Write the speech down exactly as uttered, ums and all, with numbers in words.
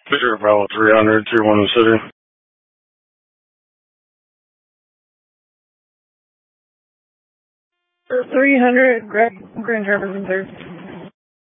Victor Bravo three hundred, three one City. three hundred, Grand Traverse Center.